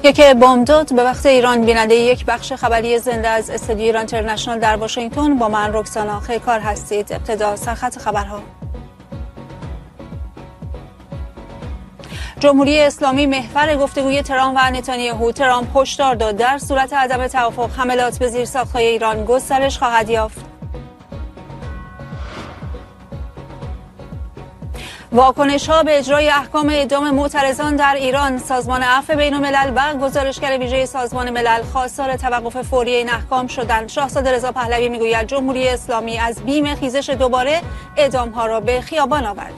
یک بامداد به وقت ایران. بیننده یک بخش خبری زنده از استودیو ایران اینترنشنال در واشنگتن با من رکسانا خیکار هستید. ابتدا سرخط خبرها. جمهوری اسلامی محور گفتگوی ترامپ و نتانیاهو. ترامپ هشدار داد در صورت عدم توافق حملات به زیرساخت‌های ایران گسترش خواهد یافت. واکنش‌ها به اجرای احکام اعدام معترضان در ایران. سازمان عفو بین‌الملل و گزارشگر ویژه سازمان ملل خواستار توقف فوری این احکام شدند. شاهزاده رضا پهلوی میگوید جمهوری اسلامی از بیم خیزش دوباره اعدام‌ها را به خیابان آورد.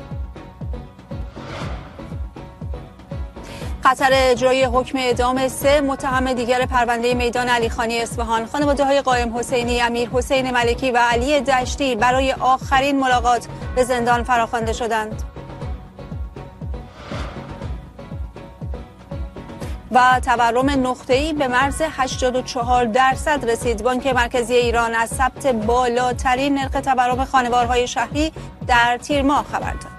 خطر اجرای حکم اعدام 3 متهم دیگر پرونده میدان علیخانی اصفهان. خانواده‌های قائم حسینی، امیر حسین ملکی و علی دشتی برای آخرین ملاقات به زندان فراخوانده شدند. و تورم نقطه‌ای به مرز 84% رسید. بانک مرکزی ایران از ثبت بالاترین نرخ تورم خانوارهای شهری در تیر ماه خبر داد.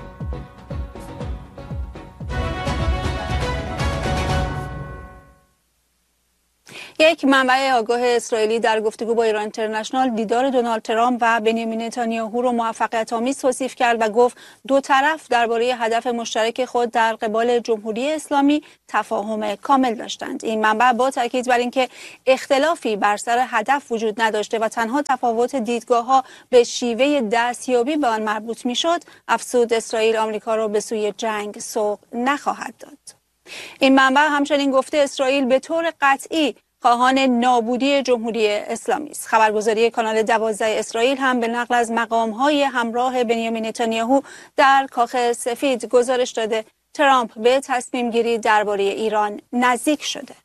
یک منبع آگاه اسرائیلی در گفتگو با ایران اینترنشنال دیدار دونالد ترامپ و بنیامین نتانیاهو را موفقیت‌آمیز توصیف کرد و گفت دو طرف درباره هدف مشترک خود در قبال جمهوری اسلامی تفاهم کامل داشتند. این منبع با تاکید بر اینکه اختلافی بر سر هدف وجود نداشته و تنها تفاوت دیدگاه‌ها به شیوه دستیابی به آن مربوط می‌شد، افزود اسرائیل آمریکا را به سوی جنگ سوق نخواهد داد. این منبع همچنین گفته اسرائیل به طور قطعی خواهان نابودی جمهوری اسلامی است. خبرگزاری کانال 12 اسرائیل هم به نقل از مقام‌های همراه بنیامین نتانیاهو در کاخ سفید گزارش داده ترامپ به تصمیم گیری درباره ایران نزدیک شده.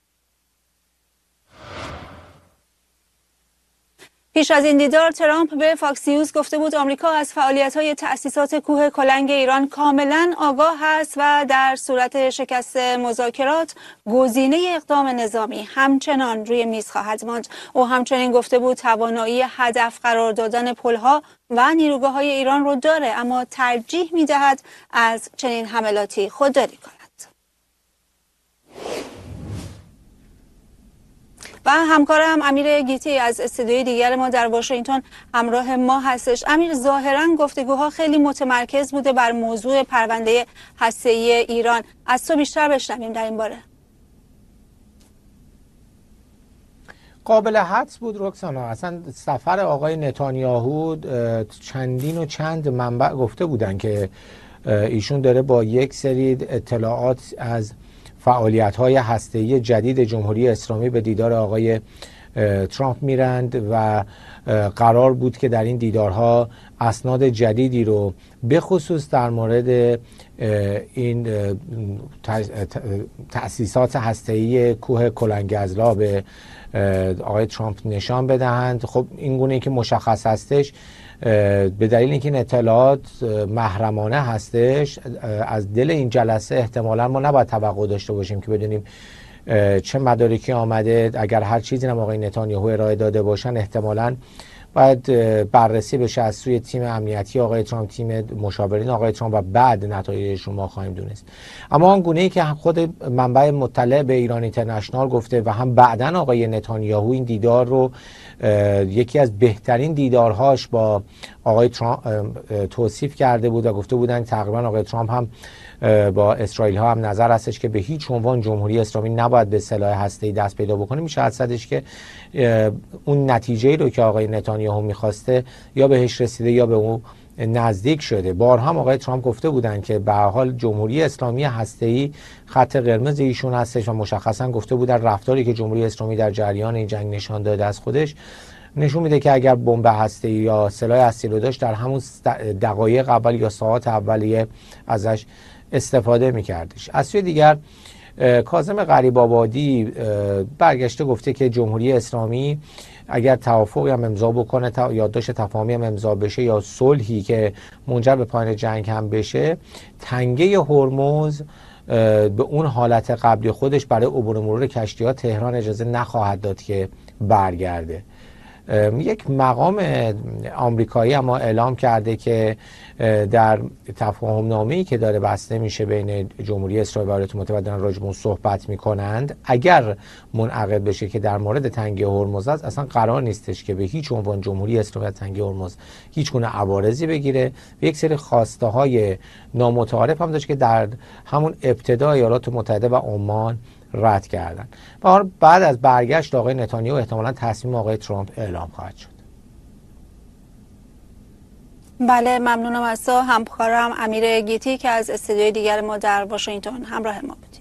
پیش از این دیدار ترامپ به فاکس نیوز گفته بود آمریکا از فعالیت‌های تأسیسات کوه کلنگ ایران کاملا آگاه است و در صورت شکست مذاکرات گزینه اقدام نظامی همچنان روی میز خواهد ماند. او همچنین گفته بود توانایی هدف قرار دادن پل‌ها و نیروگاه‌های ایران رو داره، اما ترجیح می‌دهد از چنین حملاتی خودداری کند. و همکارم امیر گیتی از استودیوی دیگر ما در واشنگتن همراه ما هستش. امیر، ظاهرا گفتگوها خیلی متمرکز بوده بر موضوع پرونده هسته‌ای ایران. از تو بیشتر بشنویم در این باره. قابل حدس بود رکسانا. اصلا سفر آقای نتانیاهو چندین و چند منبع گفته بودن که ایشون داره با یک سری اطلاعات از فعالیت‌های هسته‌ای جدید جمهوری اسلامی به دیدار آقای ترامپ میرند و قرار بود که در این دیدارها اسناد جدیدی رو به خصوص در مورد این تأسیسات هسته‌ای کوه کلنگزلا به آقای ترامپ نشان بدهند. خب این گونه که مشخص هستش به دلیل اینکه این اطلاعات محرمانه هستش، از دل این جلسه احتمالا ما نباید توقع داشته باشیم که بدونیم چه مدارکی آمده. اگر هر چیزی هم آقای نتانیاهو ارائه داده باشن احتمالا باید بررسی بشه از سوی تیم امنیتی آقای ترامپ، تیم مشاورین آقای ترامپ و بعد نتایجش رو ما خواهیم دونست. اما آن گونه‌ای که خود منبع مطلع به ایران اینترنشنال گفته و هم بعداً آقای نتانیاهو این دیدار رو یکی از بهترین دیدارهاش با آقای ترامپ توصیف کرده بود و گفته بودن تقریبا آقای ترامپ هم با اسرائیل ها هم نظر هستش که به هیچ عنوان جمهوری اسلامی نباید به سلاح هسته‌ای دست پیدا بکنه. میشه حدسش که اون نتیجه‌ای رو که آقای نتانیاهو می‌خواسته یا بهش رسیده یا به اون نزدیک شده. بارها هم آقای ترامپ گفته بودن که به هر حال جمهوری اسلامی هسته‌ای خط قرمز ایشون هستش و مشخصا گفته بودن رفتاری که جمهوری اسلامی در جریان این جنگ نشان داده از خودش نشون میده که اگر بمب هسته‌ای یا سلاح هسته‌ای رو داشت در همون دقایق اول یا ساعات اولیه ازش استفاده میکردش. از سوی دیگر کاظم غریب‌آبادی برگشته گفته که جمهوری اسلامی اگر توافقی هم امضا بکنه، یادداشت تفاهمی هم امضا بشه یا صلحی که منجر به پایان جنگ هم بشه، تنگه هرمز به اون حالت قبلی خودش برای عبور مرور کشتی‌ها تهران اجازه نخواهد داد که برگرده. یک مقام آمریکایی اما اعلام کرده که در تفاهم نامه‌ای که داره بسته میشه بین جمهوری اسرائیل و ایالات متحده دارن راجع به اون صحبت میکنند، اگر منعقد بشه که در مورد تنگه هرمز است، اصلا قرار نیستش که به هیچ عنوان جمهوری اسرائیل تنگه هرمز هیچ گونه عوارضی بگیره. و یک سری خواسته های نامتعارف هم داشت که در همون ابتدا ایالات متحده و عمان رد کردن. و بعد از برگشت آقای نتانیاهو احتمالاً تصمیم آقای ترامپ اعلام خواهد شد. بله، ممنونم از تو همکارم امیر گیتی که از استودیوی دیگر ما در واشنگتن همراه ما بودی.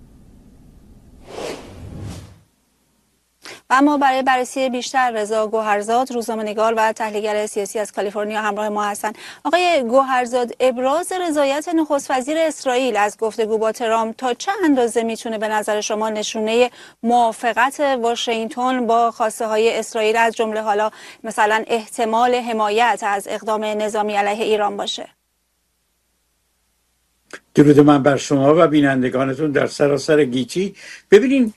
و اما برای بررسی بیشتر رضا گوهرزاد، روزنامه‌نگار و تحلیلگر سیاسی از کالیفرنیا همراه ما هستند. آقای گوهرزاد، ابراز رضایت نخست وزیر اسرائیل از گفتگو با ترامپ تا چه اندازه میتونه به نظر شما نشونه موافقت واشنگتن با خواسته های اسرائیل، از جمله حالا مثلا احتمال حمایت از اقدام نظامی علیه ایران باشه؟ درود من بر شما و بینندگانتون در سراسر گیتی. ببینین،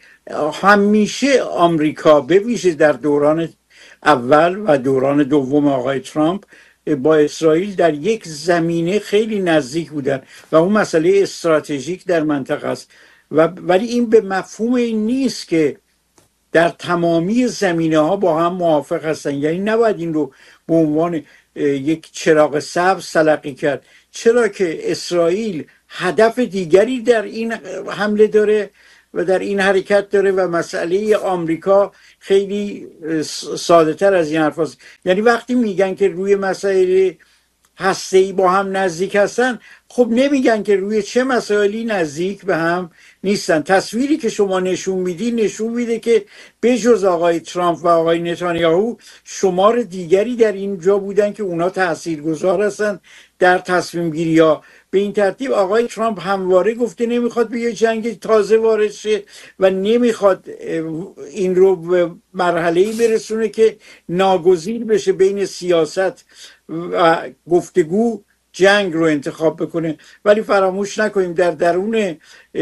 همیشه آمریکا به ویژه در دوران اول و دوران دوم آقای ترامپ با اسرائیل در یک زمینه خیلی نزدیک بودن و اون مسئله استراتژیک در منطقه است. ولی این به مفهوم این نیست که در تمامی زمینه ها با هم موافق هستن. یعنی نباید این رو به عنوان یک چراغ سبز تلقی کرد، چرا که اسرائیل هدف دیگری در این حمله داره و در این حرکت داره و مسئله آمریکا خیلی ساده تر از این حرف هست. یعنی وقتی میگن که روی مسائل هسته‌ای با هم نزدیک هستن، خب نمیگن که روی چه مسائلی نزدیک به هم نیستن. تصویری که شما نشون میده که به جز آقای ترامپ و آقای نتانیاهو شمار دیگری در اینجا بودن که اونا تاثیرگذار هستن در تصمیم گیری ها. به این ترتیب آقای ترامپ همواره گفته نمیخواد به یه جنگ تازه وارد شه و نمیخواد این رو به مرحله‌ای برسونه که ناگزیر بشه بین سیاست و گفتگو جنگ رو انتخاب بکنه. ولی فراموش نکنیم در درون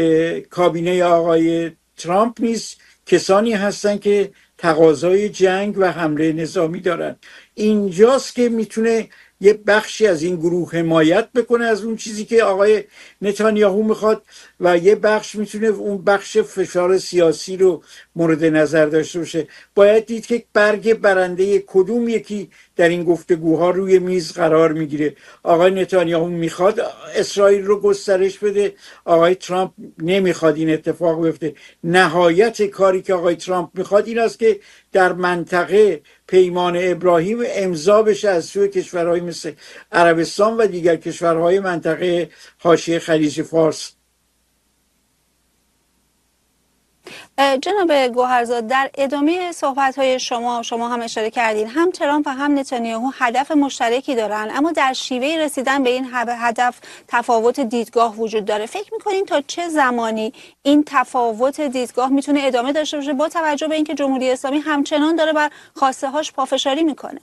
کابینه آقای ترامپ نیز کسانی هستن که تقاضای جنگ و حمله نظامی دارن. اینجاست که میتونه یه بخشی از این گروه حمایت بکنه از اون چیزی که آقای نتانیاهو میخواد و یه بخش میتونه اون بخش فشار سیاسی رو مورد نظر داشته باشه. باید دید که برگ برنده کدوم یکی در این گفتگوها روی میز قرار میگیره. آقای نتانیاهو میخواد اسرائیل رو گسترش بده، آقای ترامپ نمیخواد این اتفاق بیفته. نهایت کاری که آقای ترامپ میخواد این است که در منطقه پیمان ابراهیم امضا بشه از سوی کشورهای مثل عربستان و دیگر کشورهای منطقه حاشیه خلیج فارس. جناب گوهرزاد، در ادامه صحبت‌های شما هم اشاره کردین هم ترامپ و هم نتانیاهو هدف مشترکی دارن، اما در شیوه رسیدن به این هدف تفاوت دیدگاه وجود داره. فکر می‌کنین تا چه زمانی این تفاوت دیدگاه میتونه ادامه داشته باشه با توجه به اینکه جمهوری اسلامی همچنان داره بر خواسته‌هاش پافشاری میکنه؟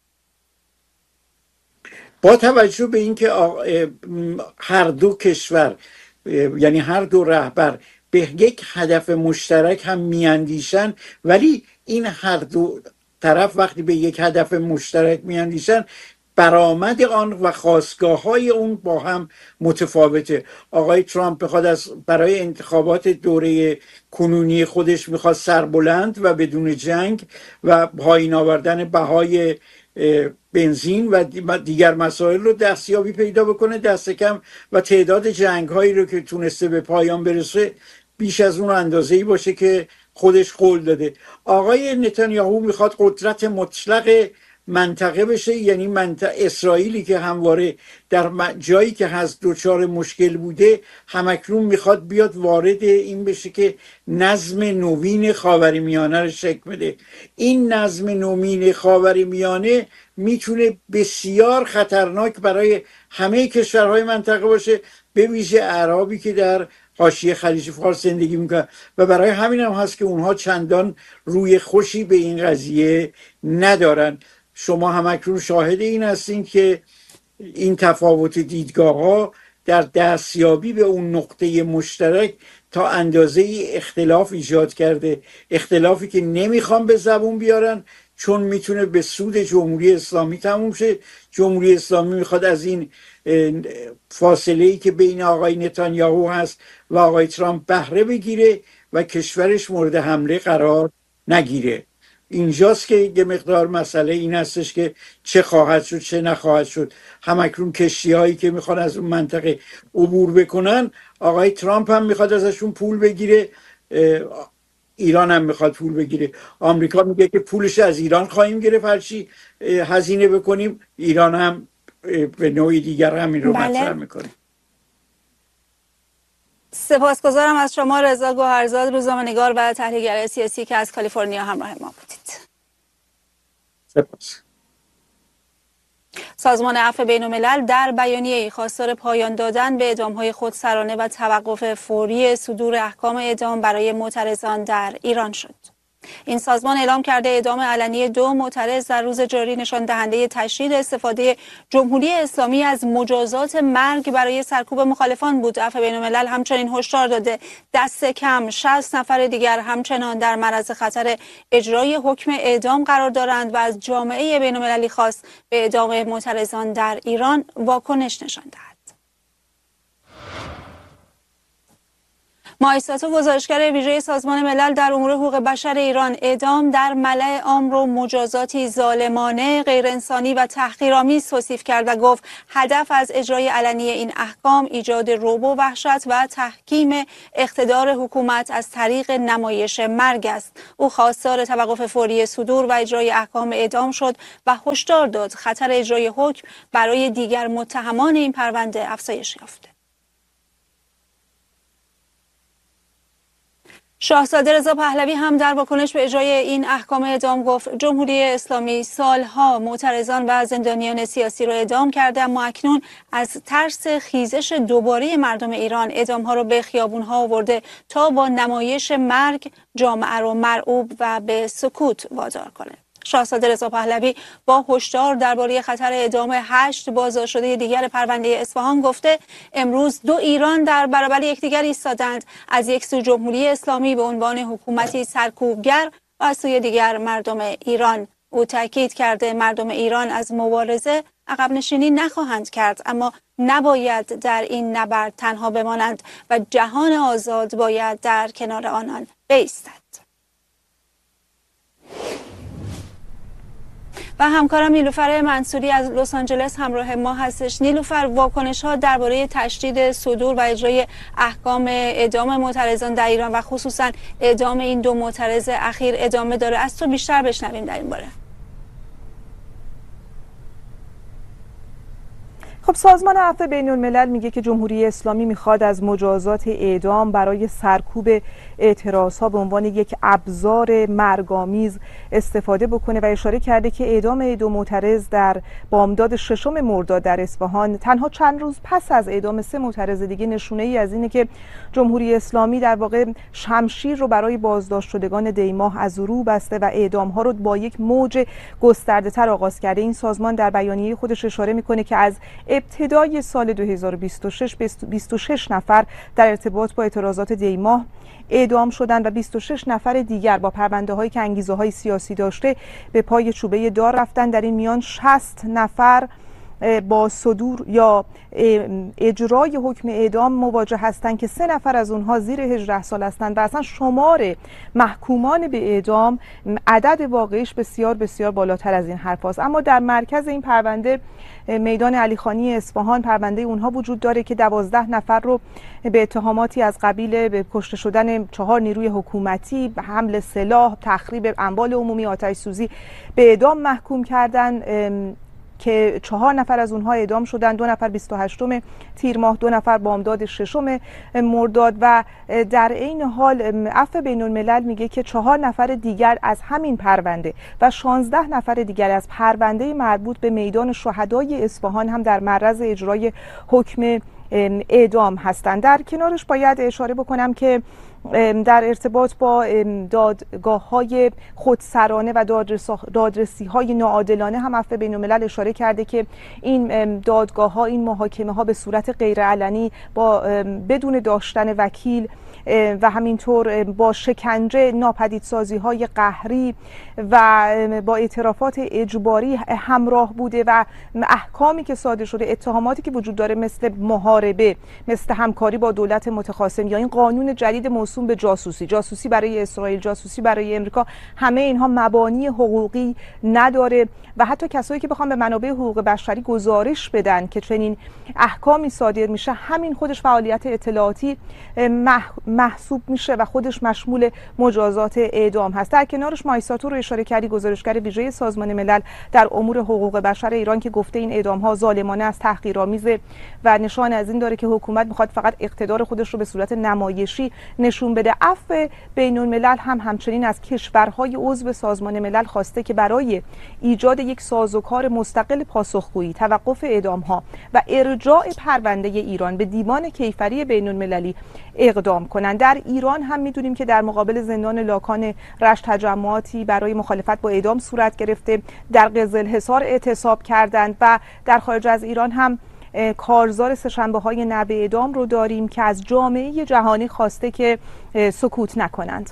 با توجه به اینکه هر دو کشور، یعنی هر دو رهبر به یک هدف مشترک هم میاندیشن، ولی این هر دو طرف وقتی به یک هدف مشترک میاندیشن برآمد آن و خواستگاه های اون با هم متفاوته. آقای ترامپ بخواد برای انتخابات دوره کنونی خودش میخواد سربلند و بدون جنگ و پایین آوردن بهای بنزین و دیگر مسائل رو دستیابی پیدا بکنه دست کم، و تعداد جنگ هایی رو که تونسته به پایان برسه بیش از اون اندازه‌ای باشه که خودش قول داده. آقای نتانیاهو میخواد قدرت مطلق منطقه بشه، یعنی اسرائیلی که همواره در جایی که هست دوچار مشکل بوده همکنون میخواد بیاد وارد این بشه که نظم نوین خاورمیانه رو شکل بده. این نظم نوین خاورمیانه میتونه بسیار خطرناک برای همه کشورهای منطقه باشه، به ویژه اعرابی که در حاشیه خلیج فارس زندگی میکنن و برای همین هم هست که اونها چندان روی خوشی به این قضیه ندارن. شما همکنون شاهد این هستین که این تفاوت دیدگاه ها در دستیابی به اون نقطه مشترک تا اندازه اختلاف ایجاد کرده، اختلافی که نمیخوان به زبون بیارن چون میتونه به سود جمهوری اسلامی تموم شه. جمهوری اسلامی میخواد از این فاصله‌ای که بین آقای نتانیاهو هست و آقای ترامپ بهره بگیره و کشورش مورد حمله قرار نگیره. اینجاست که یه مقدار مسئله این هستش که چه خواهد شد چه نخواهد شد. همکنون کشتی هایی که میخوان از اون منطقه عبور بکنن، آقای ترامپ هم میخواد ازشون پول بگیره، ایران هم میخواد پول بگیره. آمریکا میگه که پولش از ایران خواهیم گرفت هرچی هزینه بکنیم، ایران هم به نوعی دیگر همین رو مطرح میکنه. سپاسگزارم از شما رضا گوهرزاد، روزنامه‌نگار و تحلیلگر سیاسی که از کالیفرنیا همراه ما بودید. سپاس. سازمان عفو بین‌الملل در بیانیه‌ای خواستار پایان دادن به اعدام‌های خودسرانه و توقف فوری صدور احکام اعدام برای معترضان در ایران شد. این سازمان اعلام کرده اعدام علنی 2 معترض در روز جاری نشان دهنده تشدید استفاده جمهوری اسلامی از مجازات مرگ برای سرکوب مخالفان بود. عفو بین‌الملل همچنین هشدار داده دست کم 60 نفر دیگر همچنان در معرض خطر اجرای حکم اعدام قرار دارند و از جامعه بین‌المللی خواست به اعدام معترضان در ایران واکنش نشان دهد. مایساتو، گزارشگر ویژه سازمان ملل در امور حقوق بشر ایران، اعدام در ملأ عام را مجازاتی ظالمانه، غیرانسانی و تحقیرآمیز توصیف کرد و گفت هدف از اجرای علنی این احکام ایجاد رعب و وحشت و تحکیم اقتدار حکومت از طریق نمایش مرگ است. او خواستار توقف فوری صدور و اجرای احکام اعدام شد و هشدار داد خطر اجرای حکم برای دیگر متهمان این پرونده افزایش یافته. شاهزاده رضا پهلوی هم در واکنش به اجرای این احکام اعدام گفت جمهوری اسلامی سالها معترضان و زندانیان سیاسی را اعدام کرده، اما اکنون از ترس خیزش دوباره مردم ایران اعدامها را به خیابونها آورده تا با نمایش مرگ جامعه را مرعوب و به سکوت وادار کنه. شاهزاده رضا پهلوی با هشدار درباره خطر اعدام 8 بازداشتشده دیگر پرونده اصفهان گفته امروز 2 ایران در برابر یکدیگر ایستادند، از یک سو جمهوری اسلامی به عنوان حکومتی سرکوبگر و از سوی دیگر مردم ایران. او تاکید کرده مردم ایران از مبارزه عقب نشینی نخواهند کرد، اما نباید در این نبرد تنها بمانند و جهان آزاد باید در کنار آنان بایستد. و همکارم نیلوفر منصوری از لس آنجلس همراه ما هستش. نیلوفر، واکنش ها درباره تشدید صدور و اجرای احکام اعدام معترضان در ایران و خصوصا اعدام این 2 معترض اخیر ادامه داره. از تو بیشتر بشنویم در این باره. خب سازمان عفو بین‌الملل میگه که جمهوری اسلامی میخواد از مجازات اعدام برای سرکوب اعتراضها به عنوان یک ابزار مرگ‌آمیز استفاده بکنه و اشاره کرده که اعدام 2 معترض در بامداد 6 مرداد در اصفهان تنها چند روز پس از اعدام 3 معترض دیگه نشونه ای از اینه که جمهوری اسلامی در واقع شمشیر رو برای بازداشت شدگان دیماه از رو بسته و اعدام‌ها رو با یک موج گسترده‌تر آغاز کرده. این سازمان در بیانیه خودش اشاره میکنه که از ابتدای سال 2026 26 نفر در ارتباط با اعتراضات دیماه اعدام شدند و 26 نفر دیگر با پرونده‌هایی که انگیزه‌های سیاسی داشته به پای چوبه دار رفتن. در این میان 60 نفر با صدور یا اجرای حکم اعدام مواجه هستند که 3 نفر از اونها زیر 18 سال هستند و اصلا شمار محکومان به اعدام عدد واقعیش بسیار بسیار بالاتر از این حرف هست. اما در مرکز این پرونده میدان علیخانی اصفهان پرونده اونها وجود داره که 12 نفر رو به اتهاماتی از قبیل به کشته شدن 4 نیروی حکومتی، حمل سلاح، تخریب اموال عمومی، آتش سوزی به اعدام محکوم کردن که 4 نفر از اونها اعدام شدن، 2 نفر 28 تیر ماه، 2 نفر بامداد 6 مرداد و در این حال عفو بین‌الملل میگه که 4 نفر دیگر از همین پرونده و 16 نفر دیگر از پرونده مربوط به میدان شهدای اصفهان هم در معرض اجرای حکم اعدام هستند. در کنارش باید اشاره بکنم که در ارتباط با دادگاه‌های خودسرانه و دادرسی‌های ناعادلانه هم عفو بین‌الملل اشاره کرده که این دادگاه‌ها، این محاکمه‌ها به صورت غیرعلنی بدون داشتن وکیل و همینطور با شکنجه، ناپدیدسازی‌های قهری و با اعترافات اجباری همراه بوده و احکامی که صادر شده، اتهاماتی که وجود داره مثل محاربه، مثل همکاری با دولت متخاصم یا این قانون جدید موسوم به جاسوسی برای اسرائیل، جاسوسی برای امریکا، همه اینها مبانی حقوقی نداره و حتی کسایی که بخوان به منابع حقوق بشری گزارش بدن که چنین احکامی صادر میشه، همین خودش فعالیت اطلاعاتی محسوب میشه و خودش مشمول مجازات اعدام هست. در کنارش مایساتو رو اشاره کردی، گزارشگر ویژه سازمان ملل در امور حقوق بشر ایران، که گفته این اعدام ها ظالمانه است، تحقیرآمیزه و نشان از این داره که حکومت میخواد فقط اقتدار خودش رو به صورت نمایشی نشون بده. عفو بین الملل هم همچنین از کشورهای عضو سازمان ملل خواسته که برای ایجاد یک سازوکار مستقل پاسخگویی، توقف اعدام ها و ارجاع پرونده ایران به دیوان کیفری بین المللی اقدام کنند. در ایران هم میدونیم که در مقابل زندان لاکان رشت تجمعاتی برای مخالفت با اعدام صورت گرفته، در قزلحصار اعتصاب کردند و در خارج از ایران هم کارزار سه‌شنبه‌های نبع اعدام رو داریم که از جامعه جهانی خواسته که سکوت نکنند.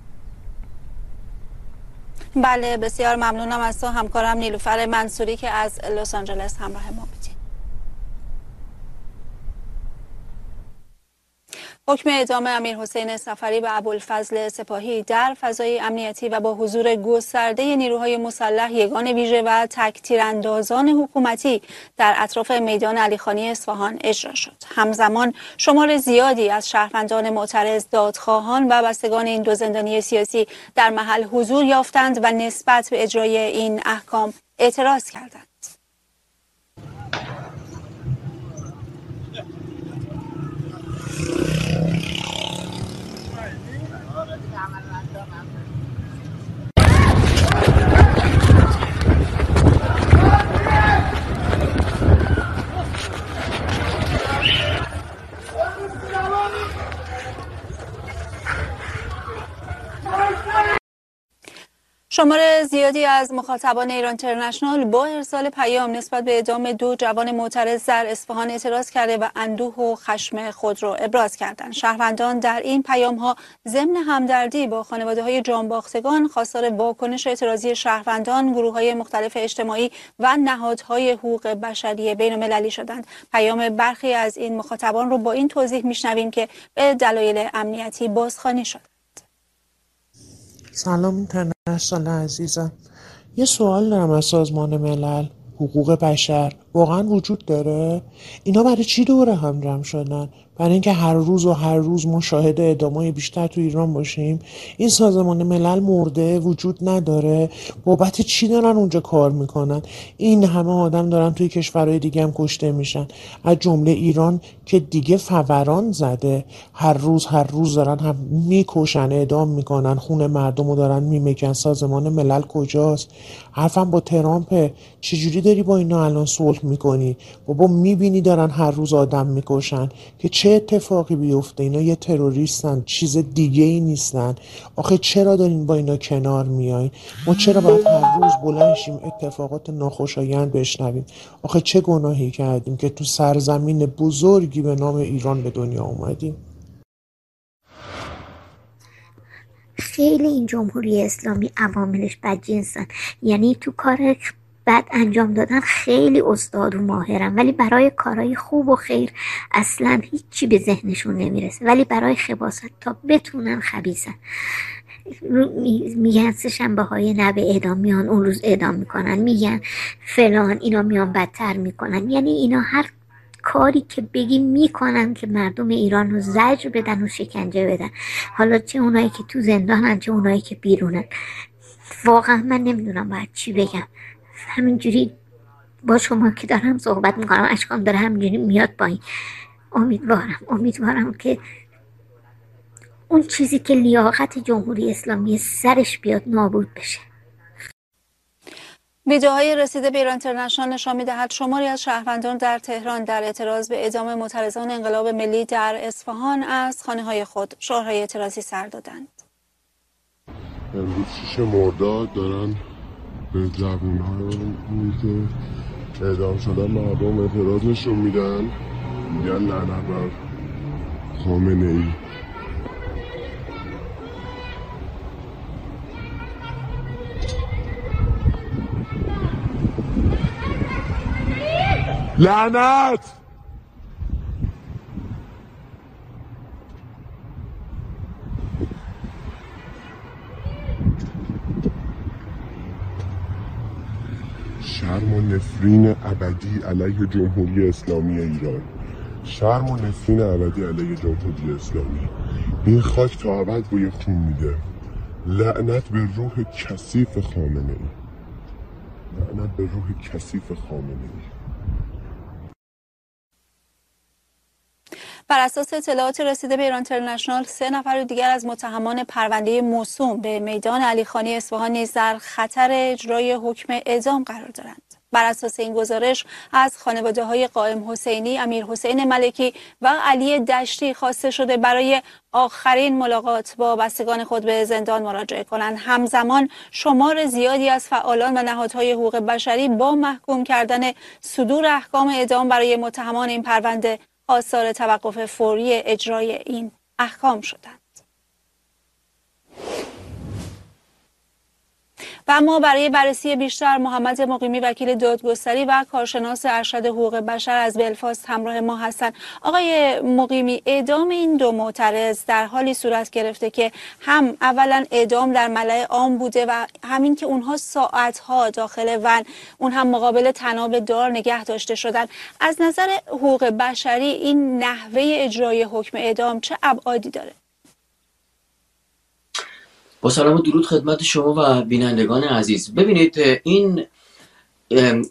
بله، بسیار ممنونم از تو همکارم نیلوفر منصوری که از لس آنجلس همراه ما بودید. حکم اعدام امیرحسین صفری و ابوالفضل سپاهی در فضای امنیتی و با حضور گسترده نیروهای مسلح، یگان ویژه و تک تیراندازان حکومتی در اطراف میدان علیخانی اصفهان اجرا شد. همزمان شمار زیادی از شهروندان معترض، دادخواهان و بستگان این دو زندانی سیاسی در محل حضور یافتند و نسبت به اجرای این احکام اعتراض کردند. شمار زیادی از مخاطبان ایران اینترنشنال با ارسال پیام نسبت به اعدام دو جوان معترض در اصفهان اعتراض کرده و اندوه و خشم خود را ابراز کردند. شهروندان در این پیام‌ها ضمن همدردی با خانواده‌های جانباختگان خواستار واکنش اعتراضی شهروندان، گروه‌های مختلف اجتماعی و نهادهای حقوق بشری بین‌المللی شدند. پیام برخی از این مخاطبان رو با این توضیح میشنویم که به دلایل امنیتی بازخوانی شد. سلام اینترنشنال عزیزم، یه سوال دارم از سازمان ملل. حقوق بشر واقعا وجود داره؟ اینا برای چی دوره هم جمع شدن؟ برای اینکه هر روز ما شاهد اعدامای بیشتر تو ایران باشیم؟ این سازمان ملل مرده، وجود نداره؟ بابت چی دارن اونجا کار میکنن؟ این همه آدم دارن توی کشورهای دیگه هم کشته میشن، از جمله ایران که دیگه فوران زده. هر روز دارن هم میکشن، اعدام میکنن، خون مردم رو دارن میمکن. سازمان ملل کجاست؟ حرفم با ترامپ. چجوری داری با اینا الان صلح میکنی؟ بابا میبینی دارن هر روز آدم میکشن که چه اتفاقی بیفته؟ اینا یه تروریستن، چیز دیگه ای نیستن. آخه چرا دارین با اینا کنار میایین؟ ما چرا باید هر روز بلند شیم اتفاقات ناخوشایند بشنویم؟ آخه چه گناهی کردیم که تو سرزمین بزرگی به نام ایران به دنیا اومدیم؟ خیلی این جمهوری اسلامی عواملش بدجنسن، یعنی تو کار بد انجام دادن خیلی استاد و ماهرن، ولی برای کارهای خوب و خیر اصلا هیچی به ذهنشون نمیرسه، ولی برای خباثت تا بتونن خبیثن. میگن سه‌شنبه های نبع اعدام میان اون روز اعدام میکنن، میگن فلان، اینا میان بدتر میکنن. یعنی اینا هر کاری که بگی میکنن که مردم ایران رو زجر بدن و شکنجه بدن، حالا چه اونایی که تو زندانن چه اونایی که بیرونن. واقعا من نمیدونم باید چی بگم. همینجوری با شما که دارم صحبت میکنم اشکام داره همینجوری میاد پایین. امیدوارم که اون چیزی که لیاقت جمهوری اسلامی سرش بیاد نابود بشه. ویدئوهای رسیده به ایران اینترنشنال نشان می‌دهد شماری از شهروندان در تهران در اعتراض به اعدام معترضان انقلاب ملی در اصفهان از خانه‌های خود شعارهای اعتراضی سر دادند. امروز 6 مرداد دارن به جوان‌هایی که اعدام شدن مردم اعتراض نشون میدن، میگن لعنت بر خامنه‌ای. لعنت! شرم و نفرین ابدی علیه جمهوری اسلامی ایران. شرم و نفرین ابدی علیه جمهوری اسلامی. این خاک تا ابد بوی خون میده. لعنت به روح کثیف خامنه‌ای. لعنت به روح کثیف خامنه‌ای. بر اساس اطلاعات رسیده به ایران اینترنشنال 3 نفر دیگر از متهمان پرونده موسوم به میدان علیخانی اصفهان نیز در خطر اجرای حکم اعدام قرار دارند. بر اساس این گزارش از خانواده‌های قائم حسینی، امیر حسین ملکی و علی دشتی خواسته شده برای آخرین ملاقات با بستگان خود به زندان مراجعه کنند. همزمان شمار زیادی از فعالان و نهادهای حقوق بشری با محکوم کردن صدور احکام اعدام برای متهمان این پرونده آثار توقف فوری اجرای این احکام شدند. و اما برای بررسی بیشتر محمد مقیمی وکیل دادگستری و کارشناس ارشد حقوق بشر از بلفاست همراه ما هستند. آقای مقیمی، اعدام این 2 معترض در حالی صورت گرفته که هم اولا اعدام در ملأ عام بوده و همین که اونها ساعتها داخل ون اون هم مقابل طناب دار نگه داشته شدن. از نظر حقوق بشری این نحوه اجرای حکم اعدام چه ابعادی داره؟ با سلام و درود خدمت شما و بینندگان عزیز. ببینید، این